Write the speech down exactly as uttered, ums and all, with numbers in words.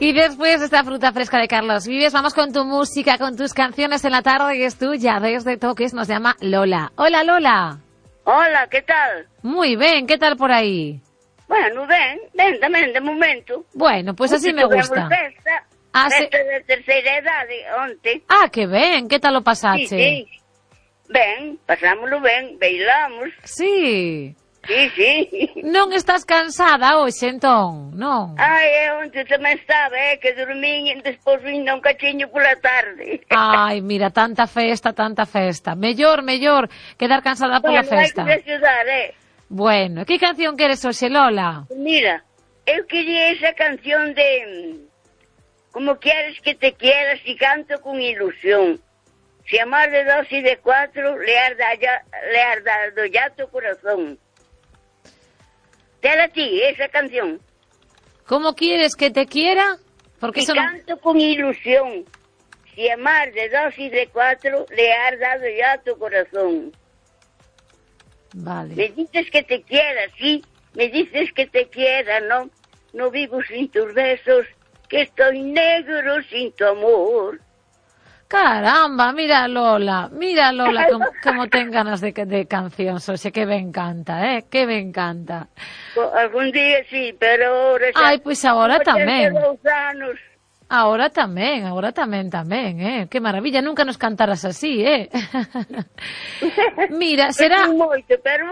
Y después de esta fruta fresca de Carlos Vives, vamos con tu música, con tus canciones en la tarde, que es tuya, desde Toques, nos llama Lola. Hola, Lola. Hola, ¿qué tal? Muy bien, ¿qué tal por ahí? Bueno, ben, ben tamén, de momento. Bueno, pues así me gusta. Festa, Ah, festa sí. De terceira idade, onte. Ah, que ben, que tal o pasache? Sí, sí. Ben, pasámoslo ben, bailamos. Sí. Sí, sí. Non estás cansada hoxe, entón, non? Ai, é onde tamén estaba, é que dormín e despois vim un cachiño pola tarde. Ai, mira, tanta festa, tanta festa. Mellor, mellor, quedar cansada pola bueno, festa. Bueno, hai que axudar, eh. Bueno, que canción queres hoxe, Lola? Mira, eu quería esa canción de Como quieres que te quieras y canto con ilusión. Si amar de dos y de cuatro le arda ya, le arda ya tu corazón. Tela a ti, esa canción. ¿Cómo quieres que te quiera? Porque y eso no... canto con ilusión. Si amar de dos y de cuatro le ha dado ya tu corazón. Vale. Me dices que te quiera, sí. Me dices que te quiera, no. No vivo sin tus besos, que estoy negro sin tu amor. Caramba, mira Lola, mira Lola, como, como ten ganas de, de cancións, oxe, que me encanta, eh, que me encanta. Algún día sí, pero ahora xa... Ai, pois agora tamén. anos. Agora tamén, agora tamén, tamén, eh. Que maravilla, nunca nos cantaras así, eh. Mira, será... Moito, pero